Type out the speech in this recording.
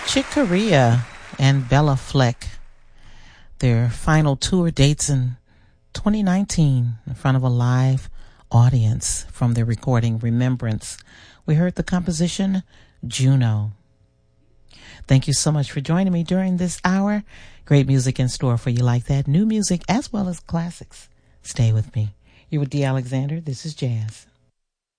Chick Corea and Bella Fleck, their final tour dates in 2019 in front of a live audience from their recording Remembrance. We heard the composition Juno. Thank you so much for joining me during this hour. Great music in store for you like that. New music as well as classics. Stay with me. You're with Dee Alexander. This is Jazz.